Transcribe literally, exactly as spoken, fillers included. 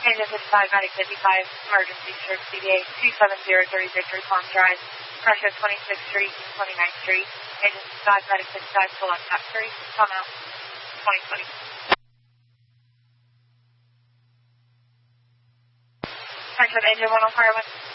Engine fifty-five, Medic fifty-five, emergency search C D A two seven zero three Victor Palm Drive, pressure twenty-sixth Street, twenty-ninth Street. Engine fifty-five, Medic fifty-five, full on top three, come out, twenty twenty. Pressure engine one on fire one.